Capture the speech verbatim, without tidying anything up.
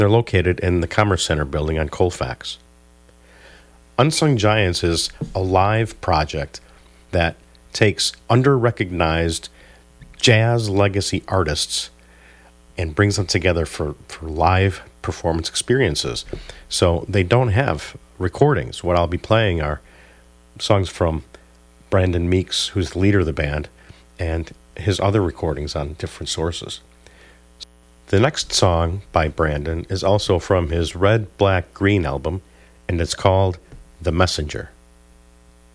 They're located in the Commerce Center building on Colfax. Unsung Giants is a live project that takes under-recognized jazz legacy artists and brings them together for, for live performance experiences. So they don't have recordings. What I'll be playing are songs from Brandon Meeks, who's the leader of the band, and his other recordings on different sources. The next song by Brandon is also from his Red, Black, Green album, and it's called The Messenger.